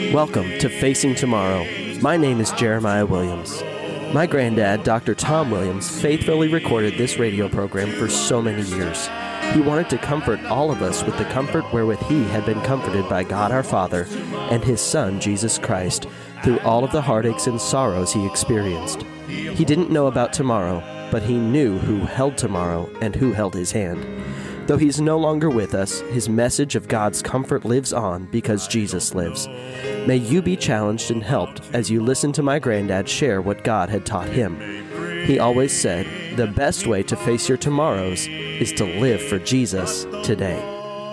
Welcome to Facing Tomorrow. My name is Jeremiah Williams. My granddad, Dr. Tom Williams, faithfully recorded this radio program for so many years. He wanted to comfort all of us with the comfort wherewith he had been comforted by God our Father and his Son, Jesus Christ, through all of the heartaches and sorrows he experienced. He didn't know about tomorrow, but he knew who held tomorrow and who held his hand. Though he's no longer with us, his message of God's comfort lives on because Jesus lives. May you be challenged and helped as you listen to my granddad share what God had taught him. He always said, the best way to face your tomorrows is to live for Jesus today.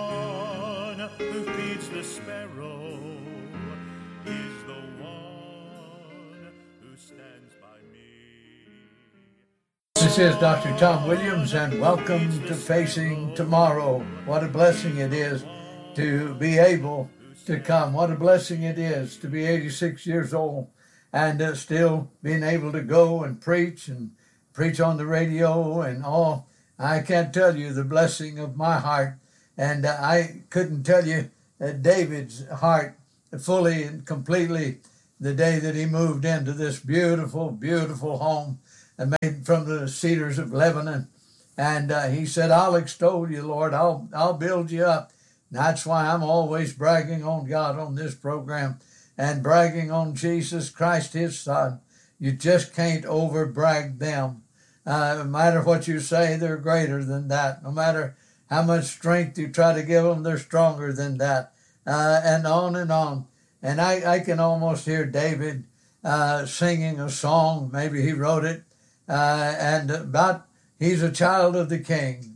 This is Dr. Tom Williams, and welcome to Facing Tomorrow. What a blessing it is to be able to come. What a blessing it is to be 86 years old and still being able to go and preach on the radio and all. I can't tell you the blessing of my heart, and I couldn't tell you David's heart fully and completely the day that he moved into this beautiful, beautiful home made from the cedars of Lebanon. And he said, I'll extol you, Lord. I'll build you up. That's why I'm always bragging on God on this program and bragging on Jesus Christ, his Son. You just can't over brag them. No matter what you say, they're greater than that. No matter how much strength you try to give them, they're stronger than that. And on and on. And I can almost hear David singing a song. Maybe he wrote it. And about he's a child of the King.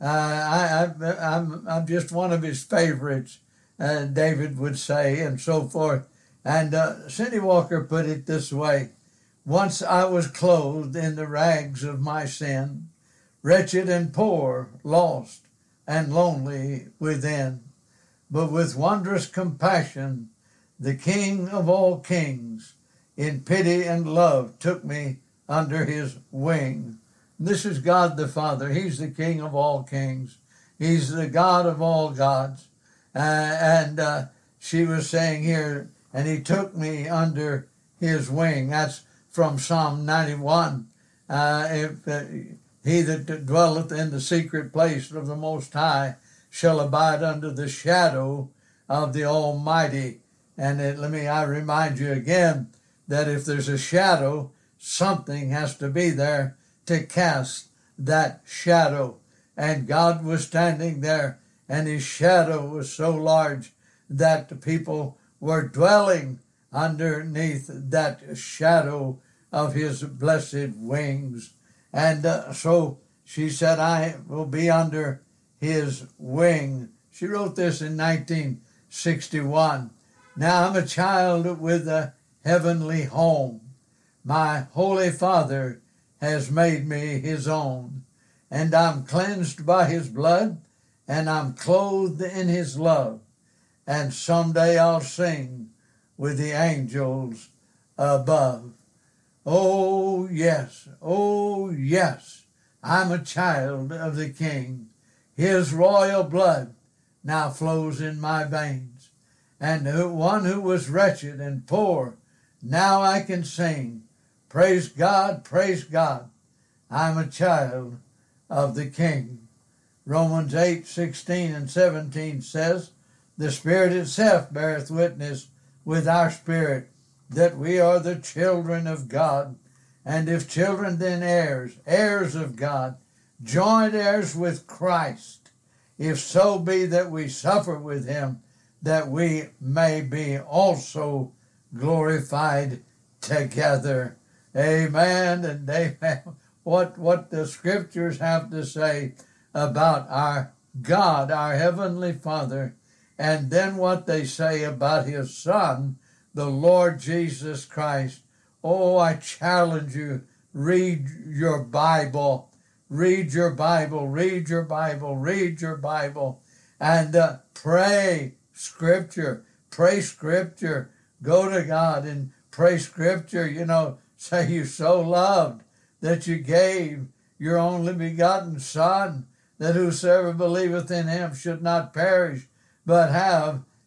I'm just one of his favorites, David would say, and so forth. And Cindy Walker put it this way: once I was clothed in the rags of my sin, wretched and poor, lost and lonely within. But with wondrous compassion, the King of all kings, in pity and love, took me under his wing. This is God the Father. He's the King of all kings. He's the God of all gods. And she was saying here, and he took me under his wing. That's from Psalm 91. He that dwelleth in the secret place of the Most High shall abide under the shadow of the Almighty. And I remind you again that if there's a shadow, something has to be there to cast that shadow. And God was standing there, and his shadow was so large that the people were dwelling underneath that shadow of his blessed wings. And so she said, I will be under his wing. She wrote this in 1961. Now I'm a child with a heavenly home. My Holy Father has made me his own, and I'm cleansed by his blood, and I'm clothed in his love, and someday I'll sing with the angels above. Oh yes, I'm a child of the King. His royal blood now flows in my veins, and one who was wretched and poor, now I can sing, praise God, I'm a child of the King. Romans 8:16 and 17 says, the Spirit itself beareth witness with our spirit that we are the children of God, and if children, then heirs, heirs of God, joint heirs with Christ, if so be that we suffer with him, that we may be also glorified together. Amen and amen. What the scriptures have to say about our God, our Heavenly Father, and then what they say about his Son, the Lord Jesus Christ. Oh, I challenge you, read your Bible, read your Bible, read your Bible, read your Bible, and pray Scripture, go to God and pray Scripture, say you so loved that you gave your only begotten Son, that whosoever believeth in him should not perish, but have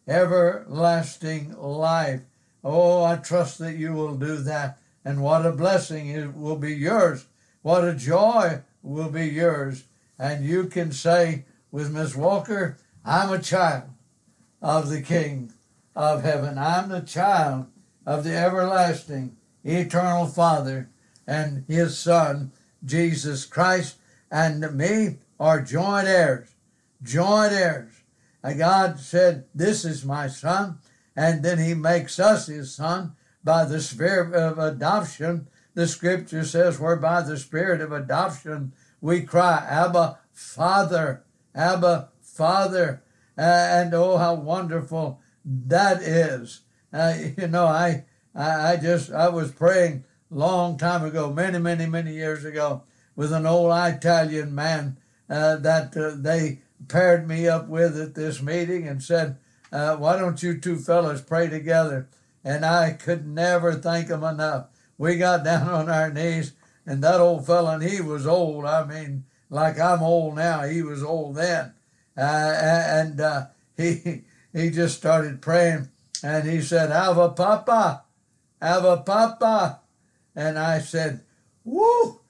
everlasting life. Oh, I trust that you will do that. And what a blessing it will be yours. What a joy will be yours. And you can say with Miss Walker, I'm a child of the King of heaven. I'm the child of the everlasting, eternal Father and his Son, Jesus Christ, and me are joint heirs. Joint heirs. And God said, this is my Son, and then he makes us his Son by the Spirit of adoption. The Scripture says, whereby the Spirit of adoption we cry, Abba, Father, Abba, Father. And oh, how wonderful that is. I was praying long time ago, many years ago, with an old Italian man that they paired me up with at this meeting and said, why don't you two fellas pray together? And I could never thank him enough. We got down on our knees, and that old fella, and he was old. I mean, like I'm old now, he was old then. He just started praying, and he said, Ava Papa, Ava Papa. And I said, woo,